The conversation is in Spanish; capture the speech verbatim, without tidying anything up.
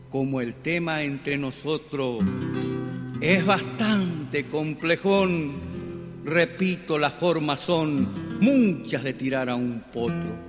como el tema entre nosotros es bastante complejón, repito, las formas son muchas de tirar a un potro.